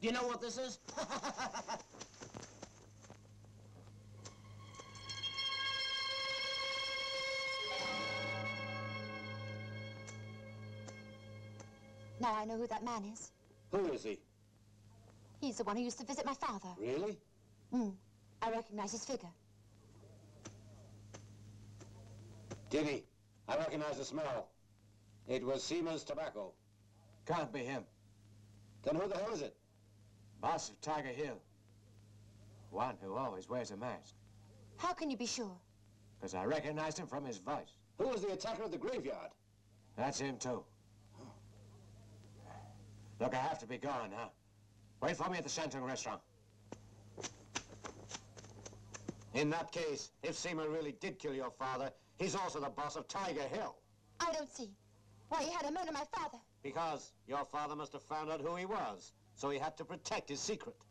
Do you know what this is? Now I know who that man is. Who is he? He's the one who used to visit my father. Really? I recognize his figure. Did he? I recognize the smell. It was Seaman's tobacco. Can't be him. Then who the hell is it? Boss of Tiger Hill. One who always wears a mask. How can you be sure? Because I recognized him from his voice. Who was the attacker of the graveyard? That's him, too. Look, I have to be gone, huh? Wait for me at the Shantung restaurant. In that case, if Seaman really did kill your father, he's also the boss of Tiger Hill. I don't see why he had to murder my father. Because your father must have found out who he was, so he had to protect his secret.